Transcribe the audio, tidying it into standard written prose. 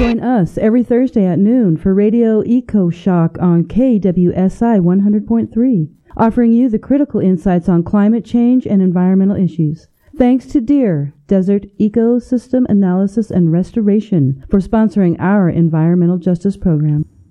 Join us every Thursday at noon for Radio Eco Shock on KWSI 100.3, offering you the critical insights on climate change and environmental issues. Thanks to DEAR, Desert Ecosystem Analysis and Restoration, for sponsoring our environmental justice program.